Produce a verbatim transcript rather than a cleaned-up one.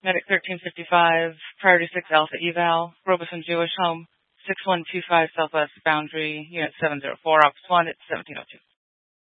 Medic thirteen fifty-five, Priority six Alpha Eval, Robeson Jewish Home, six one two five Southwest Boundary, Unit seven zero four, Office one, it's seventeen oh two.